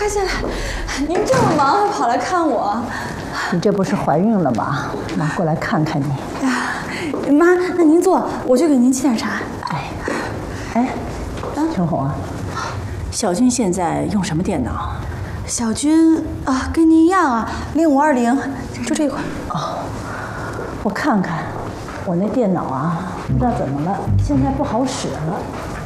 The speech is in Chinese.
开进来，您这么忙还跑来看我？ 你这不是怀孕了吗？妈过来看看你。 哎呀，妈，那您坐，我去给您沏点茶。 哎，陈红啊，小军现在用什么电脑？ 小军啊，跟您一样啊，0520，就这款。 哦，我看看，我那电脑啊，不知道怎么了，现在不好使了。